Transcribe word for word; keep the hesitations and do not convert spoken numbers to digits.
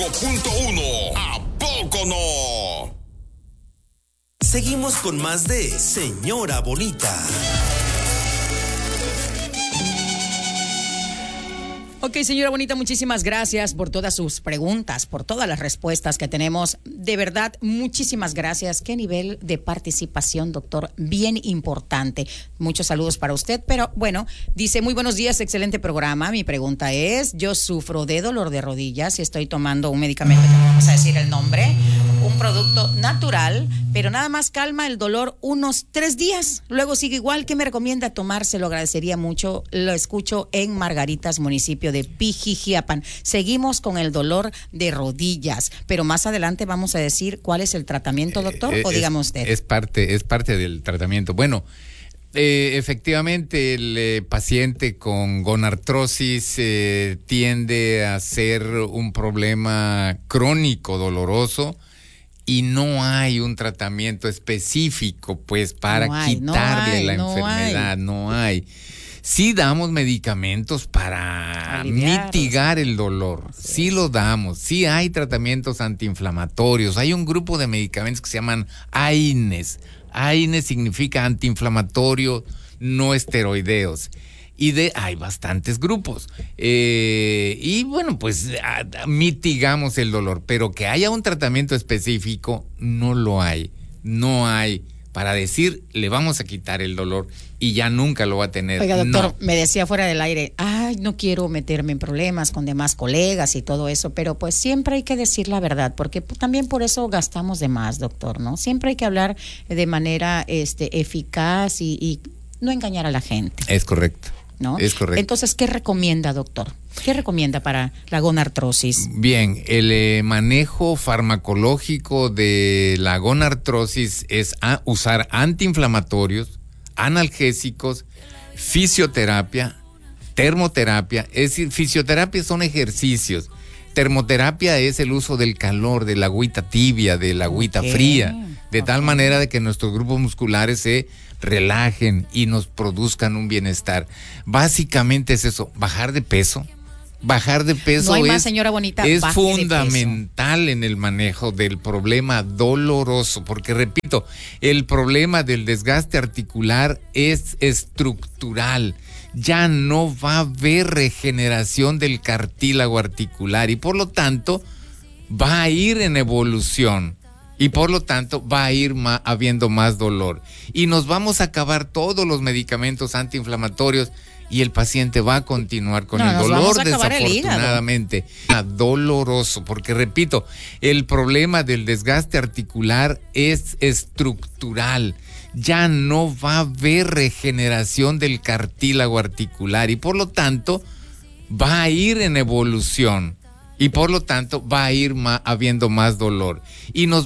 Punto uno. ¿A poco no? Seguimos con más de Señora Bonita. Ok, señora Bonita, muchísimas gracias por todas sus preguntas, por todas las respuestas que tenemos. De verdad, muchísimas gracias. Qué nivel de participación, doctor, bien importante. Muchos saludos para usted, pero bueno, dice, muy buenos días, excelente programa. Mi pregunta es, yo sufro de dolor de rodillas y estoy tomando un medicamento, que no vamos a decir el nombre, un producto natural, pero nada más calma el dolor unos tres días. Luego sigue igual. ¿Qué me recomienda tomar? Se lo agradecería mucho. Lo escucho en Margaritas, municipio de Pijijiapan. Seguimos con el dolor de rodillas, pero más adelante vamos a decir cuál es el tratamiento, doctor, eh, o dígame usted. Es parte, es parte del tratamiento. Bueno, eh, efectivamente el eh, paciente con gonartrosis eh, tiende a ser un problema crónico, doloroso, y no hay un tratamiento específico, pues, para no hay, quitarle no hay, la no enfermedad, hay. no hay. Sí damos medicamentos para aliviar, mitigar el dolor, sí. sí lo damos, sí hay tratamientos antiinflamatorios, hay un grupo de medicamentos que se llaman A I N Es. A I N Es significa antiinflamatorio no esteroideos. Y de hay bastantes grupos. Eh, y bueno, pues a, a, mitigamos el dolor, pero que haya un tratamiento específico, no lo hay. No hay para decir, le vamos a quitar el dolor y ya nunca lo va a tener. Oiga, doctor, no. me decía fuera del aire, ay, no quiero meterme en problemas con demás colegas y todo eso, pero pues siempre hay que decir la verdad, porque también por eso gastamos de más, doctor, ¿no? Siempre hay que hablar de manera este, eficaz y, y no engañar a la gente. Es correcto. ¿No? Es correcto. Entonces, ¿qué recomienda, doctor? ¿Qué recomienda para la gonartrosis? Bien, el eh, manejo farmacológico de la gonartrosis es a usar antiinflamatorios, analgésicos, fisioterapia, termoterapia. Es decir, fisioterapia son ejercicios. Termoterapia es el uso del calor, de la agüita tibia, de la agüita okay. fría, de okay. tal manera de que nuestros grupos musculares se relajen y nos produzcan un bienestar. Básicamente es eso, bajar de peso. Bajar de peso no hay es, más, señora Bonita, es fundamental en el manejo del problema doloroso, porque repito, el problema del desgaste articular es estructural. Ya no va a haber regeneración del cartílago articular y por lo tanto va a ir en evolución. Y por lo tanto va a ir ma- habiendo más dolor. Y nos vamos a acabar todos los medicamentos antiinflamatorios y el paciente va a continuar con no, el dolor, desafortunadamente. Doloroso, porque repito, el problema del desgaste articular es estructural. Ya no va a haber regeneración del cartílago articular y por lo tanto va a ir en evolución. Y por lo tanto va a ir ma- habiendo más dolor. Y nos